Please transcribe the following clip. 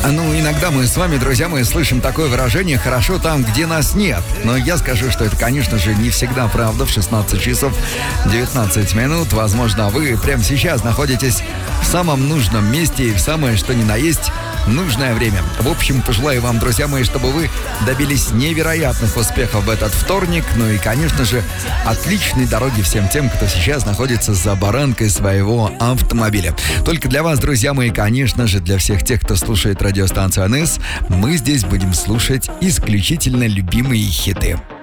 Ну, иногда мы с вами, друзья мои, слышим такое выражение «хорошо там, где нас нет». Но я скажу, что это, конечно же, не всегда правда. В 16 часов 19 минут, возможно, вы прямо сейчас находитесь в самом нужном месте и в самое что ни на есть нужное время. В общем, пожелаю вам, друзья мои, чтобы вы добились невероятных успехов в этот вторник. Ну и, конечно же, отличной дороги всем тем, кто сейчас находится за баранкой своего автомобиля. Только для вас, друзья мои, конечно же, для всех тех, кто слушает радиостанцию АНС, мы здесь будем слушать исключительно любимые хиты.